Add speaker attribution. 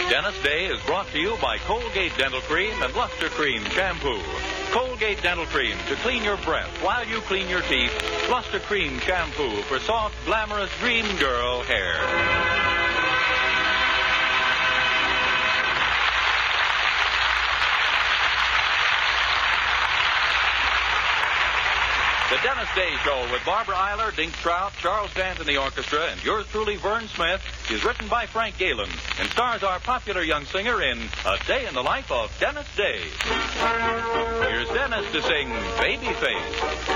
Speaker 1: Dennis Day is brought to you by Colgate Dental Cream and Luster Cream Shampoo. Colgate Dental Cream to clean your breath while you clean your teeth. Luster Cream Shampoo for soft, glamorous dream girl hair. The Dennis Day Show with Barbara Eiler, Dink Trout, Charles Dant in the orchestra, and yours truly, Vern Smith, is written by Frank Galen and stars our popular young singer in A Day in the Life of Dennis Day. Here's Dennis to sing Babyface.